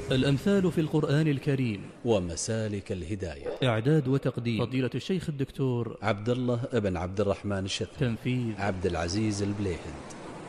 الأمثال في القرآن الكريم ومسالك الهداية. إعداد وتقديم فضيلة الشيخ الدكتور عبد الله بن عبد الرحمن الشثري. تنفيذ عبد العزيز البليهد.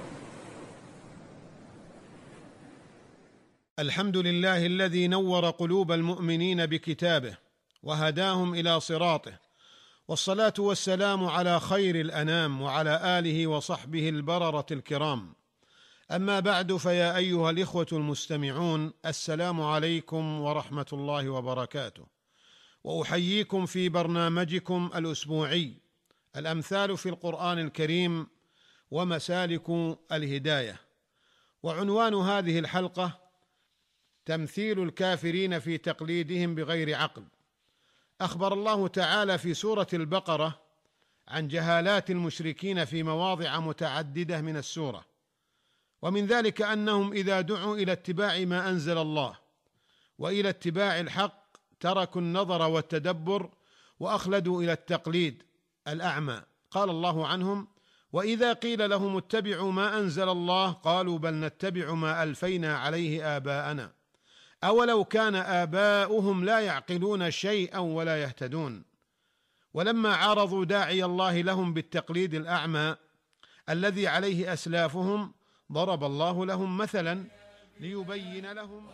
الحمد لله الذي نور قلوب المؤمنين بكتابه وهداهم إلى صراطه، والصلاة والسلام على خير الأنام وعلى آله وصحبه البررة الكرام. أما بعد، فيا أيها الإخوة المستمعون، السلام عليكم ورحمة الله وبركاته، وأحييكم في برنامجكم الأسبوعي الأمثال في القرآن الكريم ومسالك الهداية. وعنوان هذه الحلقة: تمثيل الكافرين في تقليدهم بغير عقل. أخبر الله تعالى في سورة البقرة عن جهالات المشركين في مواضع متعددة من السورة، ومن ذلك أنهم إذا دعوا إلى اتباع ما أنزل الله وإلى اتباع الحق تركوا النظر والتدبر وأخلدوا إلى التقليد الأعمى. قال الله عنهم: وإذا قيل لهم اتبعوا ما أنزل الله قالوا بل نتبع ما ألفينا عليه آباءنا أولو كان آباؤهم لا يعقلون شيئا ولا يهتدون. ولما عارضوا داعي الله لهم بالتقليد الأعمى الذي عليه أسلافهم، ضرب الله لهم مثلا ليبين لهم